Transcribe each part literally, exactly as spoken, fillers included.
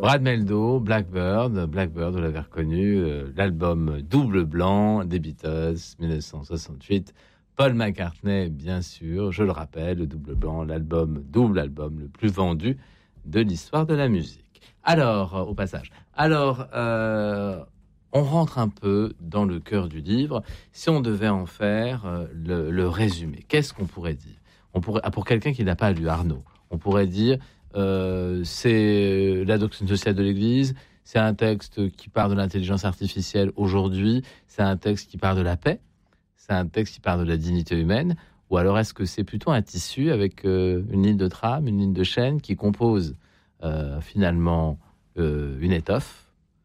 Brad Mehldau, Blackbird, Blackbird, vous l'avez reconnu, euh, l'album Double Blanc des Beatles, dix-neuf cent soixante-huit. Paul McCartney, bien sûr, je le rappelle, le Double Blanc, l'album, double album le plus vendu de l'histoire de la musique. Alors, euh, au passage, alors, euh, on rentre un peu dans le cœur du livre. Si on devait en faire euh, le, le résumé, qu'est-ce qu'on pourrait dire? On pourrait, ah, pour quelqu'un qui n'a pas lu Arnaud, on pourrait dire euh, c'est la doctrine sociale de l'Église, c'est un texte qui parle de l'intelligence artificielle aujourd'hui, c'est un texte qui parle de la paix, c'est un texte qui parle de la dignité humaine, ou alors est-ce que c'est plutôt un tissu avec euh, une ligne de trame, une ligne de chaîne qui compose euh, finalement euh, une étoffe,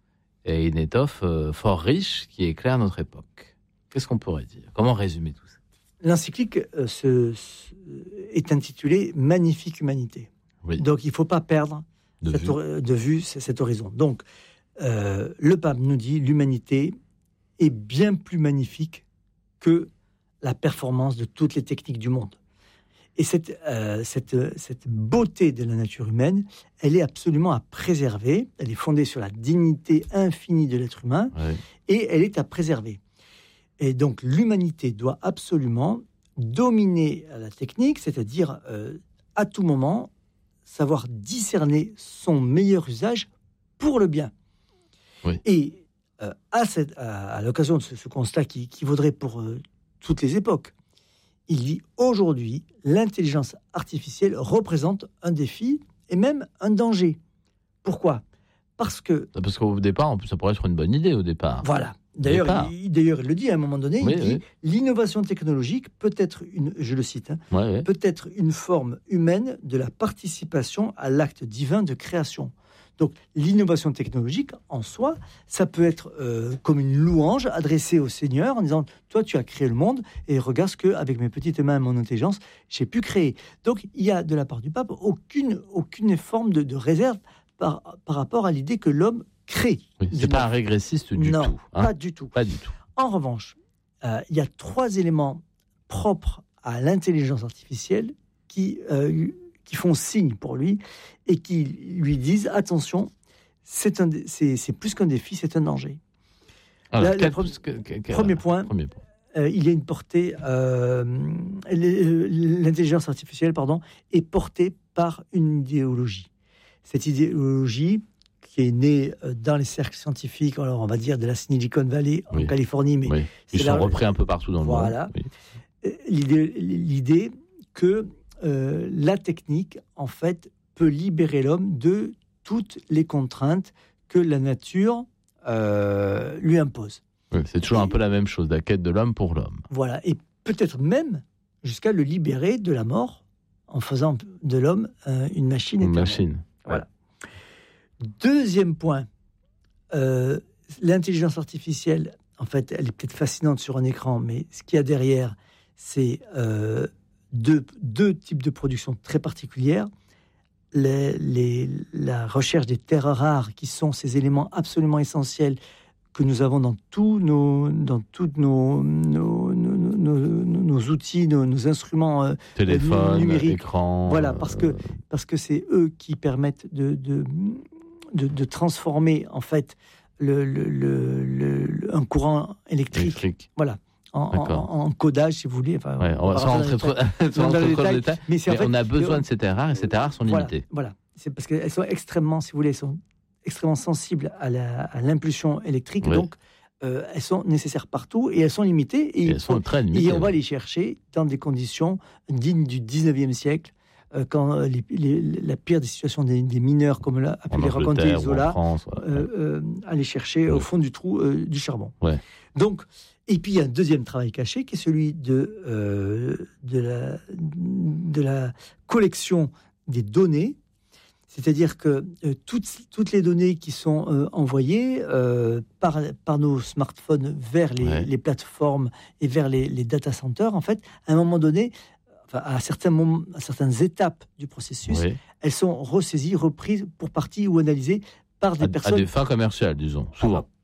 et une étoffe euh, fort riche qui éclaire notre époque? Qu'est-ce qu'on pourrait dire? Comment résumer tout ça? L'encyclique euh, se, se, est intitulée « Magnifique humanité ». Oui. Donc, il ne faut pas perdre de cette, vue. de vue cet horizon. Donc, euh, le pape nous dit l'humanité est bien plus magnifique que la performance de toutes les techniques du monde. Et cette, euh, cette, cette beauté de la nature humaine, elle est absolument à préserver. Elle est fondée sur la dignité infinie de l'être humain, oui. Et elle est à préserver. Et donc, l'humanité doit absolument dominer la technique, c'est-à-dire euh, à tout moment savoir discerner son meilleur usage pour le bien. Oui. Et euh, à, cette, à, à l'occasion de ce, ce constat qui, qui vaudrait pour euh, toutes les époques, il dit aujourd'hui, l'intelligence artificielle représente un défi et même un danger. Pourquoi ? Parce que... Parce qu'au départ, ça pourrait être une bonne idée au départ. Voilà. D'ailleurs, il, d'ailleurs, il le dit à un moment donné, oui, il dit oui. L'innovation technologique peut être, une, je le cite, hein, oui, oui. peut être une forme humaine de la participation à l'acte divin de création. Donc, l'innovation technologique, en soi, ça peut être euh, comme une louange adressée au Seigneur en disant « Toi, tu as créé le monde et regarde ce qu'avec mes petites mains et mon intelligence, j'ai pu créer. » Donc, il y a de la part du pape aucune, aucune forme de, de réserve par, par rapport à l'idée que l'homme crée. Oui, c'est pas un régressiste du non, tout. Hein. Pas du tout. Pas du tout. En revanche, euh, il y a trois éléments propres à l'intelligence artificielle qui, euh, qui font signe pour lui et qui lui disent attention, c'est, un, c'est, c'est plus qu'un défi, c'est un danger. Alors, Là, le pre- que, que, que, premier point, premier point. Euh, il y a une portée. Euh, l'intelligence artificielle, pardon, est portée par une idéologie. Cette idéologie qui est née dans les cercles scientifiques, alors on va dire de la Silicon Valley en oui. Californie, mais oui. Ils sont là, repris un peu partout dans le voilà. monde. Voilà. Oui. L'idée, l'idée que euh, la technique, en fait, peut libérer l'homme de toutes les contraintes que la nature euh, lui impose. Oui, c'est toujours et, un peu la même chose, la quête de l'homme pour l'homme. Voilà, et peut-être même jusqu'à le libérer de la mort en faisant de l'homme euh, une machine éternelle. Une machine. Voilà. Deuxième point, euh, l'intelligence artificielle, en fait, elle est peut-être fascinante sur un écran, mais ce qu'il y a derrière, c'est euh, deux, deux types de production très particulières. Les, les, la recherche des terres rares, qui sont ces éléments absolument essentiels que nous avons dans tous nos, dans toutes nos, nos, nos, nos, nos outils, nos, nos instruments euh, téléphone, numériques. Écran. Voilà, parce que, parce que c'est eux qui permettent de, de, de, de transformer en fait le, le, le, le, un courant électrique. électrique. Voilà. En, en, en codage, si vous voulez. Enfin, ouais, on va sans rentrer trop dans le détail. détail mais, mais en fait, on a besoin de ces terres rares et ces terres rares sont limitées. Voilà, voilà. C'est parce qu'elles sont extrêmement, si vous voulez, elles sont extrêmement sensibles à, la, à l'impulsion électrique, oui. donc euh, elles sont nécessaires partout et elles sont limitées. Et, et elles sont très limitées. Et on va les chercher dans des conditions dignes du dix-neuvième siècle, euh, quand les, les, la pire des situations des, des mineurs, comme l'a a pu les raconter Zola, France, ouais. euh, euh, aller chercher ouais. au fond du trou euh, du charbon. Ouais. Donc, et puis il y a un deuxième travail caché qui est celui de, euh, de, la, de la collection des données. C'est-à-dire que euh, toutes, toutes les données qui sont euh, envoyées euh, par, par nos smartphones vers les, ouais. les plateformes et vers les, les data centers, en fait, à un moment donné, enfin, à, certains moments, à certaines étapes du processus, ouais. elles sont ressaisies, reprises pour partie ou analysées par des à, personnes... À des fins commerciales, disons, souvent.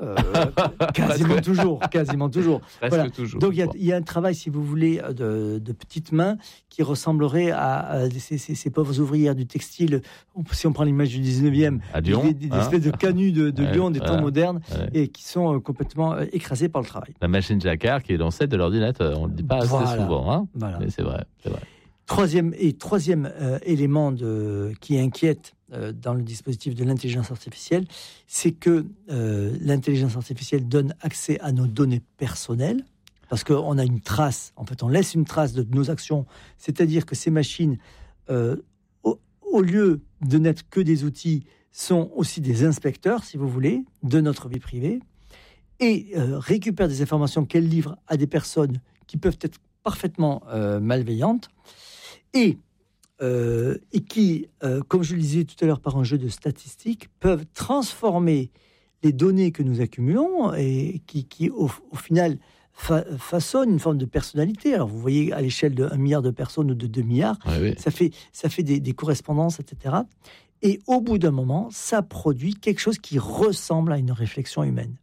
Euh, quasiment toujours, quasiment toujours. Voilà. toujours. Donc il y, y a un travail, si vous voulez, de, de petites mains qui ressemblerait à, à ces, ces, ces pauvres ouvrières du textile. Si on prend l'image du dix-neuvième, à Lyon, des, des, des hein espèces de canuts de, de ouais, Lyon des voilà, temps modernes ouais. et qui sont complètement écrasés par le travail. La machine Jacquard qui est l'ancêtre de l'ordinateur, on ne le dit pas assez voilà. souvent, hein voilà. Mais c'est vrai, c'est vrai. Troisième et troisième euh, élément de, qui inquiète euh, dans le dispositif de l'intelligence artificielle, c'est que euh, l'intelligence artificielle donne accès à nos données personnelles, parce qu'on a une trace, en fait on laisse une trace de nos actions, c'est-à-dire que ces machines, euh, au, au lieu de n'être que des outils, sont aussi des inspecteurs, si vous voulez, de notre vie privée, et euh, récupèrent des informations qu'elles livrent à des personnes qui peuvent être parfaitement euh, malveillantes, et, euh, et qui, euh, comme je le disais tout à l'heure par un jeu de statistiques, peuvent transformer les données que nous accumulons et qui, qui au, au final, fa- façonnent une forme de personnalité. Alors, vous voyez, à l'échelle de un milliard de personnes ou de deux milliards, ouais, oui. ça fait, ça fait des, des correspondances, et cetera. Et au bout d'un moment, ça produit quelque chose qui ressemble à une réflexion humaine.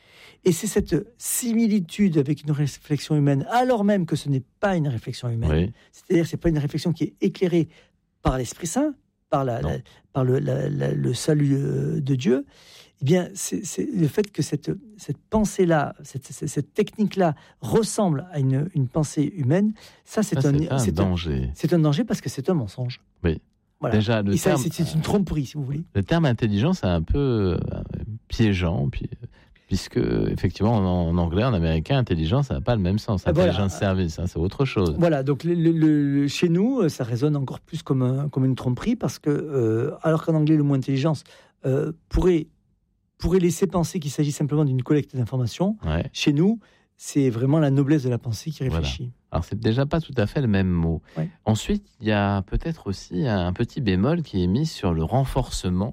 Et c'est cette similitude avec une réflexion humaine, alors même que ce n'est pas une réflexion humaine. Oui. C'est-à-dire que ce n'est pas une réflexion qui est éclairée par l'Esprit Saint, par, la, la, par le, la, la, le salut de Dieu. Eh bien, c'est, c'est le fait que cette, cette pensée-là, cette, cette, cette technique-là ressemble à une, une pensée humaine, ça, c'est, ça, un, c'est un c'est danger. Un, c'est un danger parce que c'est un mensonge. Oui. Voilà. Déjà, le Et ça, terme, c'est, c'est une tromperie, si vous voulez. Le terme intelligence est un peu euh, piégeant, puis... Puisque, effectivement, en, en anglais, en américain, intelligence, ça n'a pas le même sens. Intelligence voilà. service, hein, c'est autre chose. Voilà, donc le, le, le, chez nous, ça résonne encore plus comme, un, comme une tromperie, parce que, euh, alors qu'en anglais, le mot intelligence euh, pourrait, pourrait laisser penser qu'il s'agit simplement d'une collecte d'informations, ouais. Chez nous, c'est vraiment la noblesse de la pensée qui réfléchit. Voilà. Alors, c'est déjà pas tout à fait le même mot. Ouais. Ensuite, il y a peut-être aussi un petit bémol qui est mis sur le renforcement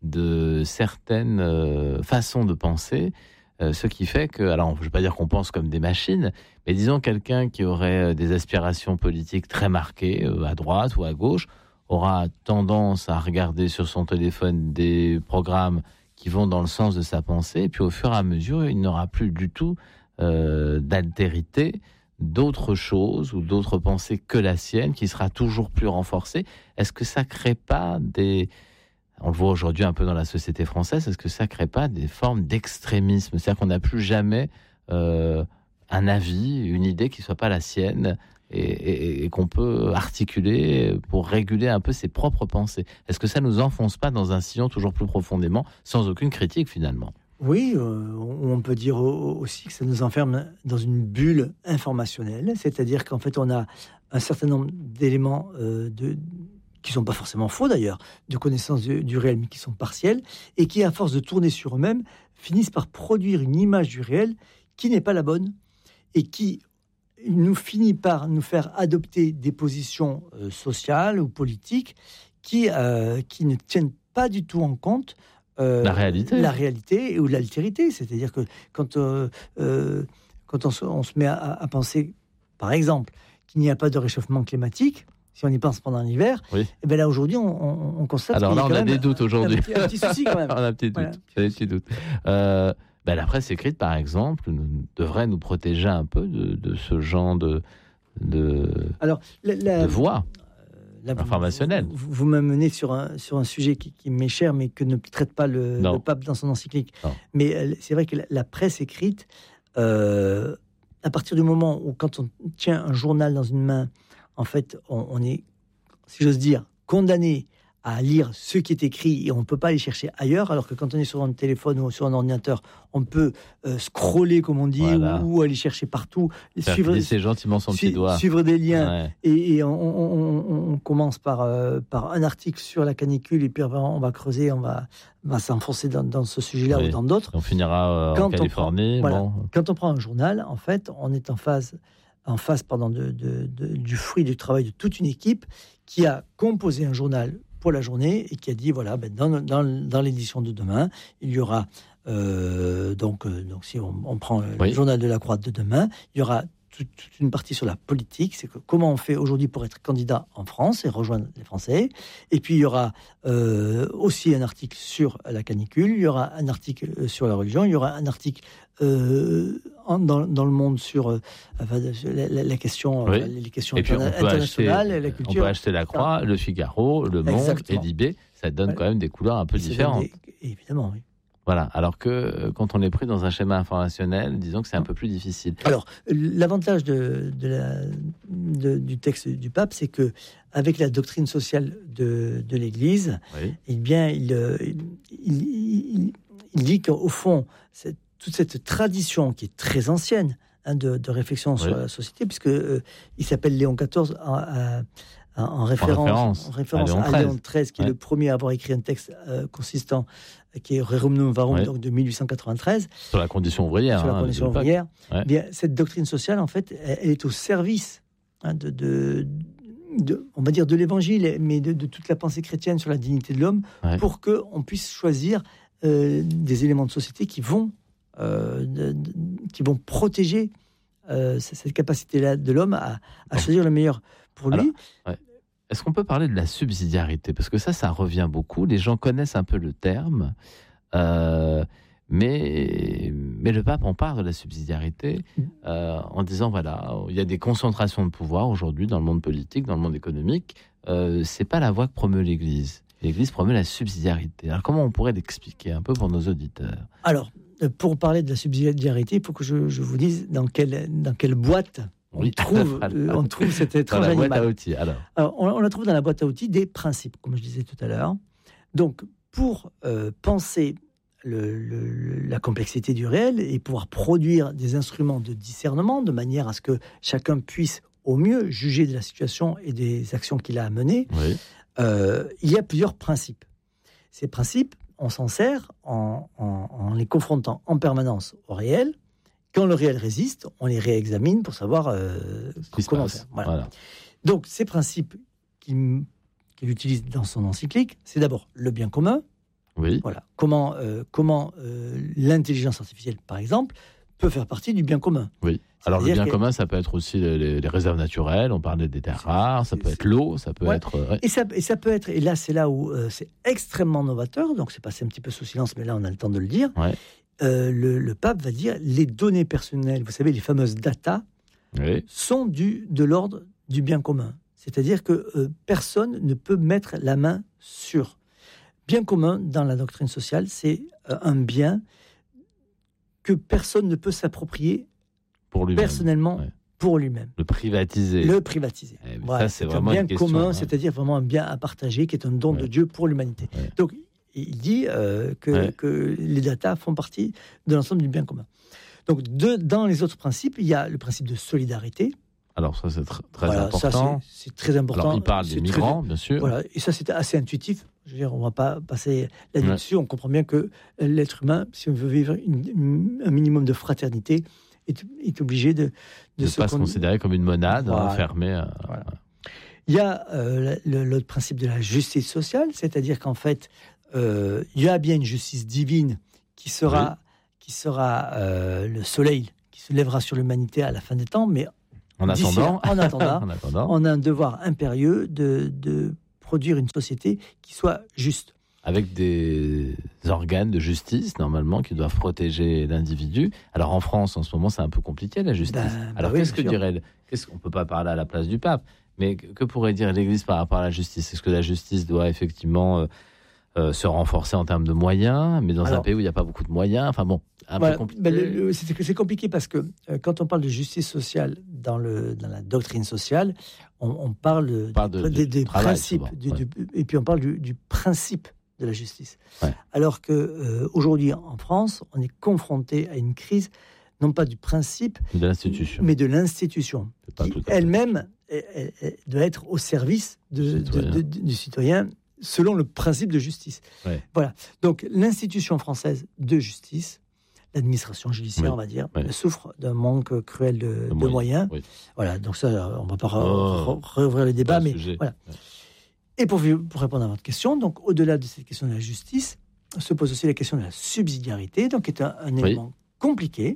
de certaines euh, façons de penser, euh, ce qui fait que, alors je ne veux pas dire qu'on pense comme des machines, mais disons quelqu'un qui aurait des aspirations politiques très marquées, euh, à droite ou à gauche, aura tendance à regarder sur son téléphone des programmes qui vont dans le sens de sa pensée, et puis au fur et à mesure, il n'aura plus du tout euh, d'altérité, d'autres choses ou d'autres pensées que la sienne, qui sera toujours plus renforcée. Est-ce que ça ne crée pas des... On le voit aujourd'hui un peu dans la société française, est-ce que ça ne crée pas des formes d'extrémisme ? C'est-à-dire qu'on n'a plus jamais euh, un avis, une idée qui ne soit pas la sienne et, et, et qu'on peut articuler pour réguler un peu ses propres pensées. Est-ce que ça ne nous enfonce pas dans un sillon toujours plus profondément, sans aucune critique finalement ? Oui, euh, on peut dire aussi que ça nous enferme dans une bulle informationnelle, c'est-à-dire qu'en fait on a un certain nombre d'éléments euh, de... qui ne sont pas forcément faux d'ailleurs, de connaissances du, du réel, mais qui sont partielles, et qui, à force de tourner sur eux-mêmes, finissent par produire une image du réel qui n'est pas la bonne, et qui nous finit par nous faire adopter des positions euh, sociales ou politiques qui, euh, qui ne tiennent pas du tout en compte euh, la réalité, la réalité ou l'altérité. C'est-à-dire que quand, euh, euh, quand on, se, on se met à, à penser, par exemple, qu'il n'y a pas de réchauffement climatique, si on y pense pendant l'hiver, oui. Et bien là aujourd'hui on, on, on constate. Alors là on a des doutes un, aujourd'hui. Un petit, un petit souci quand même. on a un petit doute. Voilà. Des petits doutes. Euh, ben la presse écrite par exemple nous, devrait nous protéger un peu de, de ce genre de de, Alors, la, la, de voix la, informationnelle. Vous, vous m'amenez sur un sur un sujet qui, qui m'est cher mais que ne traite pas le, le pape dans son encyclique. Non. Mais c'est vrai que la, la presse écrite, euh, à partir du moment où quand on tient un journal dans une main, en fait, on, on est, si j'ose dire, condamné à lire ce qui est écrit et on ne peut pas aller chercher ailleurs, alors que quand on est sur un téléphone ou sur un ordinateur, on peut euh, scroller, comme on dit, voilà. ou, ou aller chercher partout. Faire suivre, glisser gentiment son su, petit doigt. Suivre des liens. Ouais. Et, et on, on, on, on commence par, euh, par un article sur la canicule et puis on va creuser, on va, on va s'enfoncer dans, dans ce sujet-là oui. ou dans d'autres. On finira euh, quand en Californie. On prend, bon. voilà, quand on prend un journal, en fait, on est en phase... en face pardon, de, de, de, du fruit du travail de toute une équipe qui a composé un journal pour la journée et qui a dit, voilà, ben dans, dans, dans l'édition de demain, il y aura, euh, donc, euh, donc si on, on prend oui. le journal de la Croix de demain, il y aura toute, toute une partie sur la politique, c'est que comment on fait aujourd'hui pour être candidat en France et rejoindre les Français. Et puis il y aura euh, aussi un article sur la canicule, il y aura un article sur la religion, il y aura un article euh, en, dans, dans le monde sur euh, enfin, la, la, la question, oui. euh, les questions interna- internationales, acheter, la culture. On peut acheter la Croix, le Figaro, le Monde Exactement. et Libé. Ça donne ouais. quand même des couleurs un peu Ça différentes. des, évidemment, oui. Voilà, alors que euh, quand on est pris dans un schéma informationnel, disons que c'est un peu plus difficile. Alors, l'avantage de, de la, de, du texte du pape, c'est que avec la doctrine sociale de, de l'Église, oui. eh bien, il, il, il, il dit qu'au fond, cette, toute cette tradition qui est très ancienne hein, de, de réflexion oui. sur la société, puisque euh, il s'appelle Léon quatorze à, à En référence, en référence, en référence à, Léon à Léon treize, qui ouais. est le premier à avoir écrit un texte euh, consistant, qui est Rerum Novarum, ouais. donc de mille huit cent quatre-vingt-treize. Sur la condition ouvrière. Sur hein, la condition ouvrière. Ouais. Bien, cette doctrine sociale, en fait, elle, elle est au service hein, de, de, de, on va dire, de l'Évangile, mais de, de toute la pensée chrétienne sur la dignité de l'homme, ouais. pour qu'on puisse choisir euh, des éléments de société qui vont, euh, de, de, qui vont protéger euh, cette capacité-là de l'homme à, à choisir le meilleur pour Alors, lui. Ouais. Est-ce qu'on peut parler de la subsidiarité ? Parce que ça, ça revient beaucoup. Les gens connaissent un peu le terme, euh, mais, mais le pape en parle de la subsidiarité euh, en disant, voilà, il y a des concentrations de pouvoir aujourd'hui dans le monde politique, dans le monde économique. Euh, c'est pas la voie que promeut l'Église. L'Église promeut la subsidiarité. Alors comment on pourrait l'expliquer un peu pour nos auditeurs ? Alors, pour parler de la subsidiarité, il faut que je, je vous dise dans quelle, dans quelle boîte... On, oui. trouve, euh, on trouve cet étrange dans la animal. Boîte à outils, alors. Alors, on, on la trouve dans la boîte à outils des principes, comme je disais tout à l'heure. Donc, pour euh, penser le, le, la complexité du réel et pouvoir produire des instruments de discernement de manière à ce que chacun puisse au mieux juger de la situation et des actions qu'il a à mener, oui. euh, il y a plusieurs principes. Ces principes, on s'en sert en, en, en les confrontant en permanence au réel. Quand le réel résiste, on les réexamine pour savoir euh, comment passe. faire. Voilà. Voilà. Donc, ces principes qu'il, qu'il utilise dans son encyclique, c'est d'abord le bien commun. Oui. Voilà. Comment, euh, comment euh, l'intelligence artificielle, par exemple, peut faire partie du bien commun. Oui. Alors, le bien que... commun, ça peut être aussi les, les réserves naturelles. On parlait des terres rares. Ça peut être l'eau. Ça peut ouais. être... Ouais. Et, ça, et ça peut être... Et là, c'est là où euh, c'est extrêmement novateur. Donc, c'est passé un petit peu sous silence, mais là, on a le temps de le dire. Ouais. Euh, le, le pape va dire les données personnelles, vous savez, les fameuses data, oui. sont du, de l'ordre du bien commun. C'est-à-dire que euh, personne ne peut mettre la main sur. Bien commun, dans la doctrine sociale, c'est euh, un bien que personne ne peut s'approprier pour lui-même. personnellement ouais. pour lui-même. Le privatiser. Le privatiser. Eh, voilà, ça, c'est, c'est vraiment un bien une question, commun, hein. c'est-à-dire vraiment un bien à partager, qui est un don ouais. de Dieu pour l'humanité. Ouais. Donc, il dit euh, que, ouais. que les datas font partie de l'ensemble du bien commun. Donc, de, dans les autres principes, il y a le principe de solidarité. Alors, ça, c'est tr- très voilà, important. Ça, c'est, c'est très important. Alors, il parle des migrants, très, bien sûr. Voilà, et ça, c'est assez intuitif. Je veux dire, on ne va pas passer là-dessus. Ouais. On comprend bien que l'être humain, si on veut vivre une, un minimum de fraternité, est, est obligé de... De ne pas se considérer comme une monade voilà. enfermée. À... Voilà. Il y a euh, le, l'autre principe de la justice sociale, c'est-à-dire qu'en fait, Euh, il y a bien une justice divine qui sera, oui. qui sera euh, le soleil qui se lèvera sur l'humanité à la fin des temps, mais en attendant, en attendant, en attendant, on a un devoir impérieux de, de produire une société qui soit juste. Avec des organes de justice, normalement, qui doivent protéger l'individu. Alors en France, en ce moment, c'est un peu compliqué, la justice. Ben, Alors ben qu'est-ce oui, que dirait... Qu'est-ce qu'on ne peut pas parler à la place du pape, mais que pourrait dire l'Église par rapport à la justice ? Est-ce que la justice doit effectivement... Euh, Euh, se renforcer en termes de moyens, mais dans Alors, un pays où il n'y a pas beaucoup de moyens, enfin bon, un voilà, peu compliqué. Ben le, le, c'est, c'est compliqué parce que euh, quand on parle de justice sociale dans, le, dans la doctrine sociale, on, on parle, on parle de, de, des, des travail, principes, du, ouais. du, et puis on parle du, du principe de la justice. Ouais. Alors qu'aujourd'hui, euh, en France, on est confronté à une crise, non pas du principe, de l'institution. mais de l'institution, qui elle-même elle, elle, elle doit être au service de, de, de, de, du citoyen, selon le principe de justice. Ouais. Voilà. Donc, l'institution française de justice, l'administration judiciaire, oui. on va dire, ouais. souffre d'un manque cruel de, de, de moyens. Oui. Voilà. Donc, ça, on ne va pas oh, réouvrir le débat, mais sujet. voilà. Ouais. Et pour, pour répondre à votre question, donc, au-delà de cette question de la justice, se pose aussi la question de la subsidiarité, donc, qui est un, un oui. élément compliqué,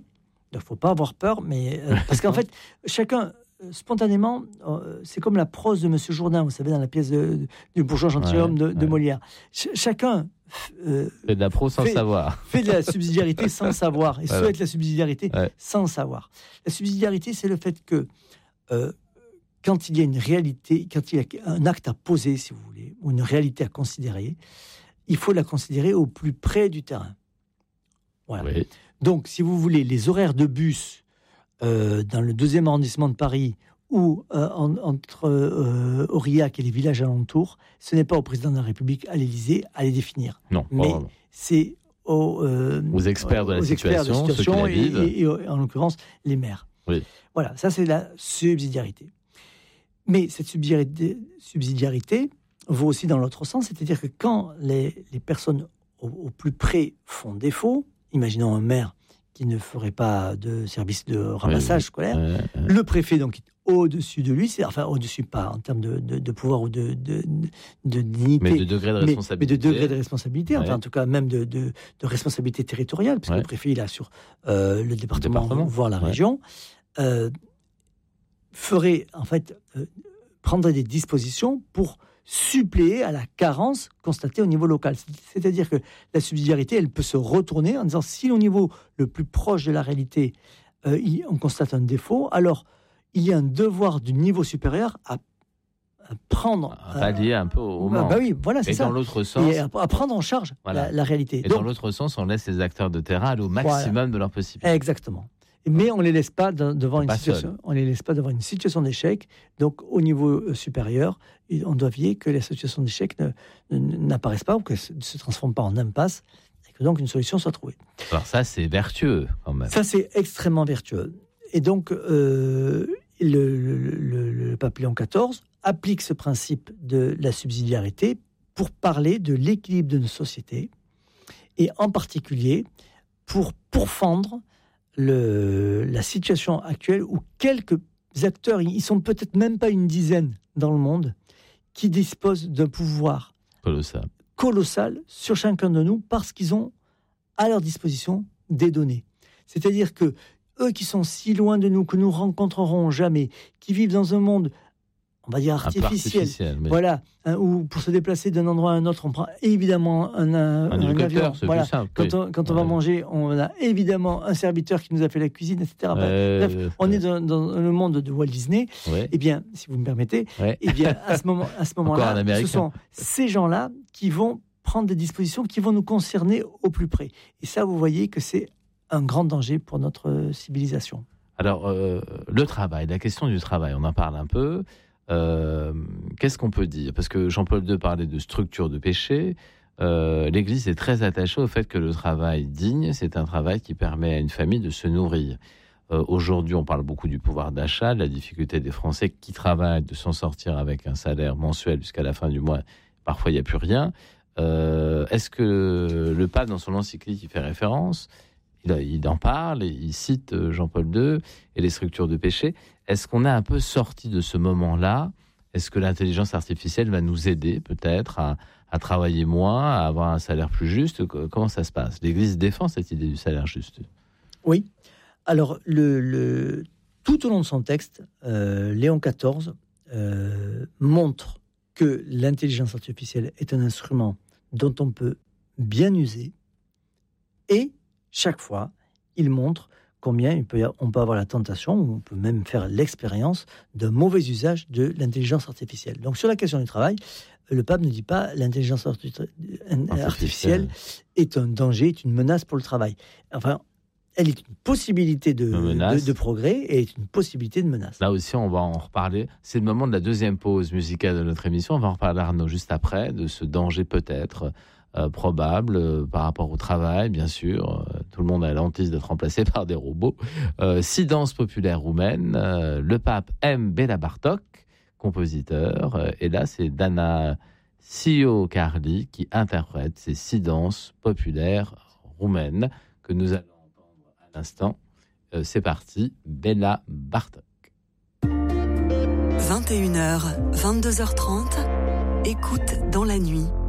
il ne faut pas avoir peur, mais euh, parce qu'en fait, chacun, euh, spontanément, euh, c'est comme la prose de Monsieur Jourdain, vous savez, dans la pièce de, de, du bourgeois gentilhomme ouais, de, de ouais. Molière. Ch- chacun euh, fait de la prose sans fait, savoir. Fait de la subsidiarité sans savoir, et ouais, souhaite ouais. la subsidiarité ouais. sans savoir. La subsidiarité, c'est le fait que euh, quand il y a une réalité, quand il y a un acte à poser, si vous voulez, ou une réalité à considérer, il faut la considérer au plus près du terrain. Voilà. Oui. Donc, si vous voulez, les horaires de bus euh, dans le deuxième arrondissement de Paris ou euh, en, entre euh, Aurillac et les villages alentours, ce n'est pas au président de la République, à l'Élysée, à les définir. Non, mais vraiment. C'est aux, euh, aux experts de la aux situation, experts de situation et, et, et, et en l'occurrence les maires. Oui. Voilà, ça c'est la subsidiarité. Mais cette subsidiarité, subsidiarité vaut aussi dans l'autre sens, c'est-à-dire que quand les, les personnes au, au plus près font défaut, imaginons un maire qui ne ferait pas de service de ramassage oui, scolaire, oui, oui. le préfet donc au-dessus de lui, c'est, enfin au-dessus pas en termes de, de, de pouvoir ou de, de, de dignité, mais de degré de responsabilité, mais, mais de degré de responsabilité, oui. enfin en tout cas même de, de, de responsabilité territoriale, parce oui. que le préfet il a sur euh, le, département, le département, voire la oui. région, euh, ferait en fait euh, prendrait des dispositions pour suppléer à la carence constatée au niveau local. C'est-à-dire que la subsidiarité, elle peut se retourner en disant si au niveau le plus proche de la réalité, euh, on constate un défaut, alors il y a un devoir du niveau supérieur à, à prendre... À pallier un peu au manque. Bah oui, voilà, c'est et ça. dans l'autre sens... Et à, à prendre en charge voilà. la, la réalité. Et Donc, dans l'autre sens, on laisse les acteurs de terrain aller au maximum voilà. de leur possibilité. Exactement. Mais on ne les laisse pas devant une situation, on les laisse pas devant une situation d'échec. Donc, au niveau supérieur, on doit veiller que les situations d'échec ne, ne, n'apparaissent pas ou que ne se transforment pas en impasse et que donc une solution soit trouvée. Alors ça, c'est vertueux quand même. Ça, c'est extrêmement vertueux. Et donc, euh, le, le, le, le pape Léon quatorze applique ce principe de la subsidiarité pour parler de l'équilibre de nos sociétés et en particulier pour pourfendre Le, la situation actuelle où quelques acteurs, ils sont peut-être même pas une dizaine dans le monde, qui disposent d'un pouvoir colossal, colossal sur chacun de nous parce qu'ils ont à leur disposition des données. C'est-à-dire que eux qui sont si loin de nous, que nous rencontrerons jamais, qui vivent dans un monde, on va dire artificiel, artificiel mais... voilà, hein, où pour se déplacer d'un endroit à un autre, on prend évidemment un, un, un, un avion. Voilà. Simple, quand on, quand on ouais. va manger, on a évidemment un serviteur qui nous a fait la cuisine, et cetera. Ouais, Bref, ouais, on ouais. est dans, dans le monde de Walt Disney. Ouais. Eh bien, si vous me permettez, ouais. eh bien, à ce moment, à ce moment-là, ce sont ces gens-là qui vont prendre des dispositions qui vont nous concerner au plus près. Et ça, vous voyez que c'est un grand danger pour notre civilisation. Alors, euh, le travail, la question du travail, on en parle un peu. Euh, qu'est-ce qu'on peut dire ? Parce que Jean-Paul deux parlait de structure de péché. Euh, L'Église est très attachée au fait que le travail digne, c'est un travail qui permet à une famille de se nourrir. Euh, aujourd'hui, on parle beaucoup du pouvoir d'achat, de la difficulté des Français qui travaillent de s'en sortir avec un salaire mensuel jusqu'à la fin du mois. Parfois, il n'y a plus rien. Euh, est-ce que le pape, dans son encyclique, il fait référence ? Il, il en parle, il cite Jean-Paul deux et les structures de péché. Est-ce qu'on a un peu sorti de ce moment-là ? Est-ce que l'intelligence artificielle va nous aider peut-être à, à travailler moins, à avoir un salaire plus juste ? Comment ça se passe ? L'Église défend cette idée du salaire juste. Oui. Alors, le, le, tout au long de son texte, euh, Léon quatorze euh, montre que l'intelligence artificielle est un instrument dont on peut bien user et chaque fois, il montre combien il peut, on peut avoir la tentation, ou on peut même faire l'expérience d'un mauvais usage de l'intelligence artificielle. Donc sur la question du travail, le pape ne dit pas l'intelligence artificielle est un danger, est une menace pour le travail. Enfin, elle est une possibilité de, de, de progrès et est une possibilité de menace. Là aussi, on va en reparler. C'est le moment de la deuxième pause musicale de notre émission. On va en reparler, Arnaud, juste après, de ce danger peut-être Euh, probable euh, par rapport au travail, bien sûr. Euh, tout le monde a l'hantise d'être remplacé par des robots. Euh, six danses populaires roumaines. Euh, le pape aime Béla Bartók, compositeur. Euh, et là, c'est Dana Ciocarli qui interprète ces six danses populaires roumaines que nous allons entendre à l'instant. Euh, c'est parti, Béla Bartók. vingt et une heures, vingt-deux heures trente, écoute dans la nuit.